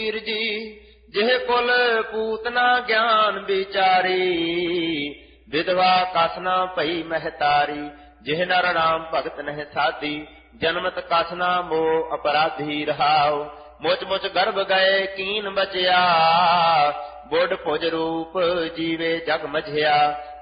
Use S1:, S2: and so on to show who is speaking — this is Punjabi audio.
S1: ਵੀਰ ਜੀ ਜਿਹ ਕੁਲ ਪੂਤਨਾ ਗਿਆਨ ਵਿਚਾਰੀ, ਵਿਧਵਾ ਕਸ ਨਾ ਭਈ ਮਹਤਾਰੀ। ਜਿਹ ਨਰ ਨਾਮ ਭਗਤ ਨਹਿ ਸਾਧੀ, ਜਨਮਤ ਕਸ ਨਾ ਮੋਹ ਅਪਰਾਧੀ ਰਹਾਉ। ਮੁਚ ਮੁਚ ਗਰਭ ਗਏ ਕੀਨ ਬਚਿਆ, ਬੁੱਢ ਭੁਜ ਰੂਪ ਜੀਵੇ ਜਗ ਮਝਿਆ।